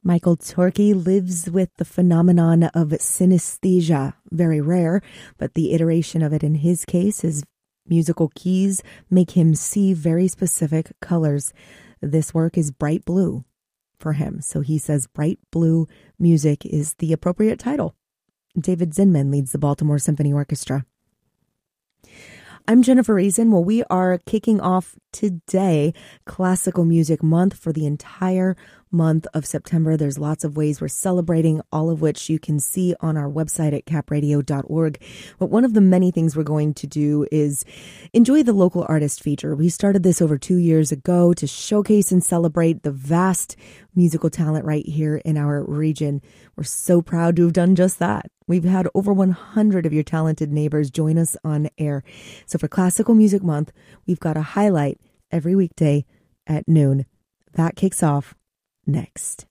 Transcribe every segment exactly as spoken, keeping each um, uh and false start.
Michael Torke lives with the phenomenon of synesthesia, very rare, but the iteration of it in his case is musical keys make him see very specific colors. This work is bright blue for him, so he says bright blue music is the appropriate title. David Zinman leads the Baltimore Symphony Orchestra. I'm Jennifer Reason. Well, we are kicking off today Classical Music Month for the entire month of September. There's lots of ways we're celebrating, all of which you can see on our website at cap radio dot org. But one of the many things we're going to do is enjoy the local artist feature. We started this over two years ago to showcase and celebrate the vast musical talent right here in our region. We're so proud to have done just that. We've had over one hundred of your talented neighbors join us on air. So for Classical Music Month, we've got a highlight every weekday at noon. That kicks off next.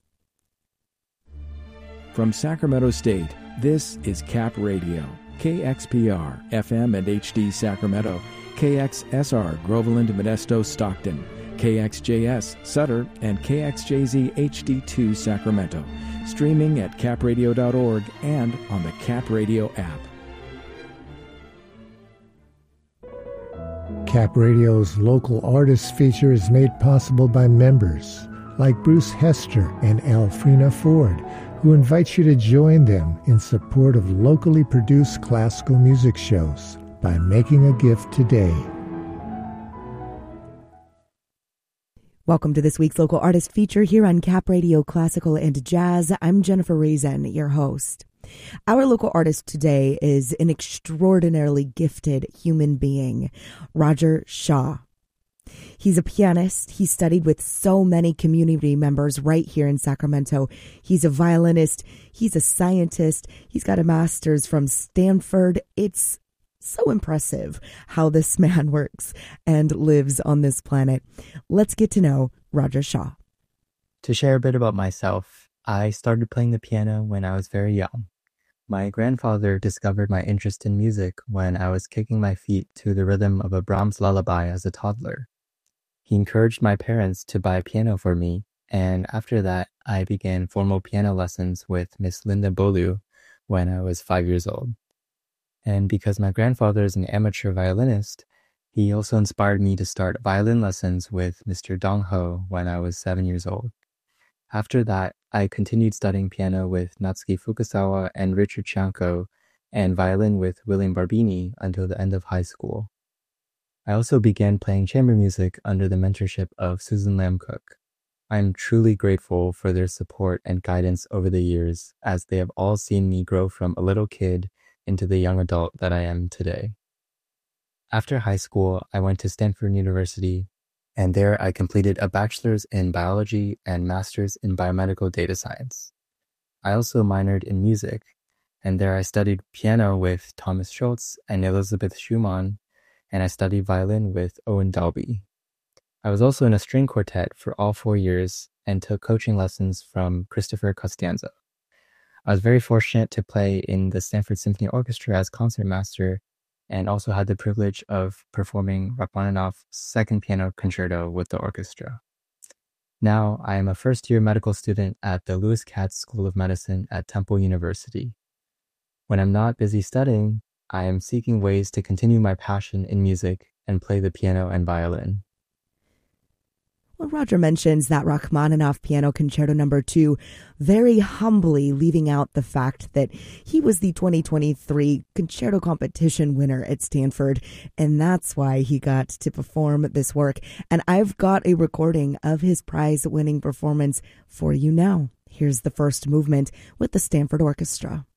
From Sacramento State, this is Cap Radio, K X P R, F M and H D Sacramento, K X S R, Groveland, Modesto, Stockton, K X J S, Sutter, and K X J Z H D two, Sacramento. Streaming at cap radio dot org and on the Cap Radio app. Cap Radio's local artists feature is made possible by members like Bruce Hester and Alfrena Ford, who invite you to join them in support of locally produced classical music shows by making a gift today. Welcome to this week's local artist feature here on Cap Radio Classical and Jazz. I'm Jennifer Reason, your host. Our local artist today is an extraordinarily gifted human being, Roger Shaw. He's a pianist. He studied with so many community members right here in Sacramento. He's a violinist. He's a scientist. He's got a master's from Stanford. It's so impressive how this man works and lives on this planet. Let's get to know Roger Shaw. To share a bit about myself, I started playing the piano when I was very young. My grandfather discovered my interest in music when I was kicking my feet to the rhythm of a Brahms lullaby as a toddler. He encouraged my parents to buy a piano for me, and after that, I began formal piano lessons with Miss Linda Bolu when I was five years old. And because my grandfather is an amateur violinist, he also inspired me to start violin lessons with Mister Dong Ho when I was seven years old. After that, I continued studying piano with Natsuki Fukasawa and Richard Chianco, and violin with William Barbini until the end of high school. I also began playing chamber music under the mentorship of Susan Lam Cook. I am truly grateful for their support and guidance over the years, as they have all seen me grow from a little kid into the young adult that I am today. After high school, I went to Stanford University, and there I completed a bachelor's in biology and master's in biomedical data science. I also minored in music, and there I studied piano with Thomas Schultz and Elizabeth Schumann, and I studied violin with Owen Dalby. I was also in a string quartet for all four years and took coaching lessons from Christopher Costanza. I was very fortunate to play in the Stanford Symphony Orchestra as concertmaster, and also had the privilege of performing Rachmaninoff's second piano concerto with the orchestra. Now, I am a first-year medical student at the Lewis Katz School of Medicine at Temple University. When I'm not busy studying, I am seeking ways to continue my passion in music and play the piano and violin. Well, Roger mentions that Rachmaninoff Piano Concerto Number Two, very humbly leaving out the fact that he was the twenty twenty-three concerto competition winner at Stanford, and that's why he got to perform this work. And I've got a recording of his prize-winning performance for you now. Here's the first movement with the Stanford Orchestra.